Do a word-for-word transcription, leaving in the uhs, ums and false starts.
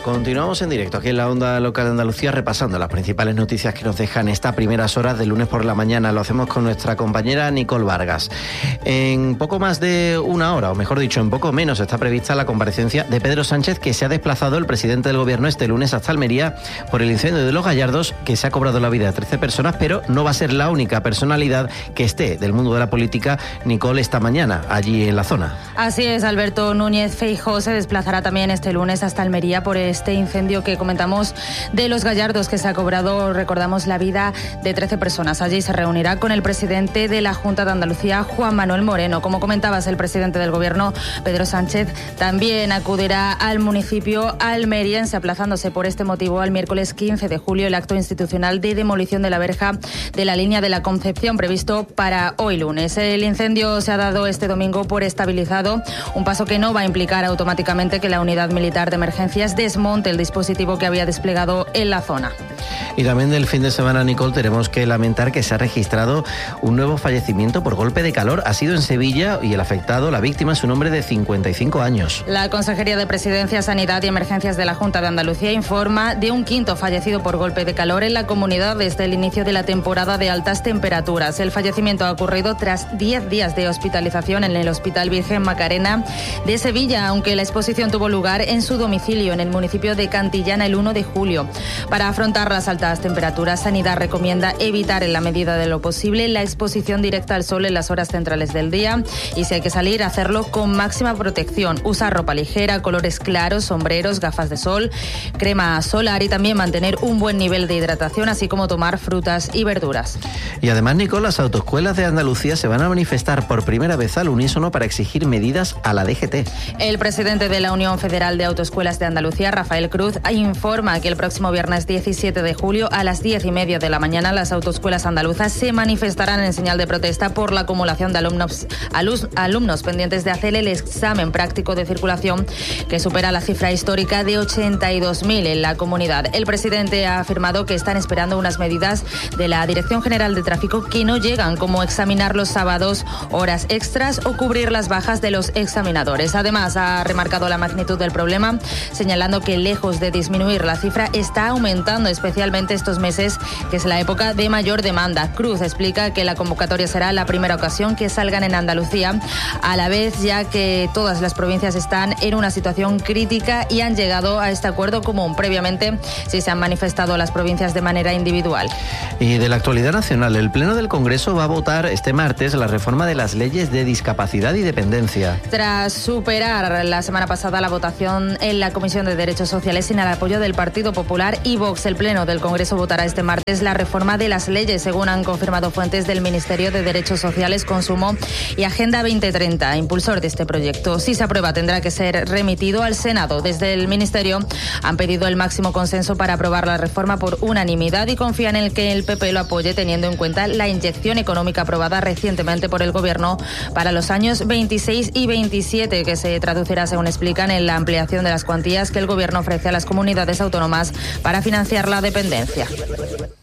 Continuamos en directo aquí en la Onda Local de Andalucía, repasando las principales noticias que nos dejan estas primeras horas de lunes por la mañana. Lo hacemos con nuestra compañera Nicole Vargas. En poco más de una hora, o mejor dicho, en poco menos, está prevista la comparecencia de Pedro Sánchez, que se ha desplazado el presidente del Gobierno este lunes hasta Almería por el incendio de Los Gallardos, que se ha cobrado la vida de trece personas, pero no va a ser la única personalidad que esté del mundo de la política, Nicole, esta mañana, allí en la zona. Así es, Alberto Núñez Feijóo se desplazará también este lunes hasta Almería por este incendio que comentamos de Los Gallardos, que se ha cobrado, recordamos, la vida de trece personas. Allí se reunirá con el presidente de la Junta de Andalucía, Juan Manuel Moreno. Como comentabas, el presidente del Gobierno, Pedro Sánchez, también acudirá al municipio almeriense, aplazándose por este motivo al miércoles quince de julio el acto institucional de demolición de la verja de la línea de la Concepción, previsto para hoy lunes. El incendio se ha dado este domingo por estabilizado, un paso que no va a implicar automáticamente que la unidad militar de emergencias desmonte el dispositivo que había desplegado en la zona. Y también del fin de semana, Nicole, tenemos que lamentar que se ha registrado un nuevo fallecimiento por golpe de calor. Ha sido en Sevilla y el afectado, la víctima, es un hombre de cincuenta y cinco años. La Consejería de Presidencia, Sanidad y Emergencias de la Junta de Andalucía informa de un quinto fallecido por golpe de calor en la comunidad desde el inicio de la temporada de altas temperaturas. El fallecimiento ha ocurrido tras diez días de hospitalización en el Hospital Virgen Macarena de Sevilla, aunque la exposición tuvo lugar en su domicilio en el municipio de Cantillana el uno de julio. Para afrontar las altas temperaturas, Sanidad recomienda evitar en la medida de lo posible la exposición directa al sol en las horas centrales del día y, si hay que salir, hacerlo con máxima protección. Usar ropa ligera, colores claros, sombreros, gafas de sol, crema solar y también mantener un buen nivel de hidratación, así como tomar frutas y verduras. Y además, Nicole, las autoescuelas de Andalucía se van a manifestar por primera vez al unísono para exigir medidas a la D G T. El presidente de la Unión Federal de Autoescuelas de Andalucía, Rafael Cruz, informa que el próximo viernes diecisiete de julio a las diez y media de la mañana las autoescuelas andaluzas se manifestarán en señal de protesta por la acumulación de alumnos, alus, alumnos pendientes de hacer el examen práctico de circulación, que supera la cifra histórica de ochenta y dos mil en la comunidad. El presidente ha afirmado que están esperando unas medidas de la Dirección General de Tráfico que no llegan, como examinar los sábados, horas extras o cubrir las bajas de los examinadores. Además, ha remarcado la magnitud del problema, señalando que lejos de disminuir, la cifra está aumentando, especialmente estos meses, que es la época de mayor demanda. Cruz explica que la convocatoria será la primera ocasión que salgan en Andalucía, a la vez ya que todas las provincias están en una situación crítica y han llegado a este acuerdo común. Previamente sí se han manifestado las provincias de manera individual. Y de la actualidad nacional, el Pleno del Congreso va a votar este martes la reforma de las leyes de discapacidad y dependencia. Tras superar la semana pasada la votación en la Comisión de Derechos Sociales sin el apoyo del Partido Popular y Vox, el Pleno del Congreso votará este martes la reforma de las leyes, según han confirmado fuentes del Ministerio de Derechos Sociales, Consumo y Agenda veinte treinta, impulsor de este proyecto. Si se aprueba, tendrá que ser remitido al Senado. Desde el Ministerio han pedido el máximo consenso para aprobar la reforma por unanimidad y confían en que el P P lo apoye, teniendo en cuenta la inyección económica aprobada recientemente por el Gobierno para los años veintiséis y veintisiete, que se traducirá, según explican, en la ampliación de las cuantías que el Gobierno ofrece a las comunidades autónomas para financiar la dependencia.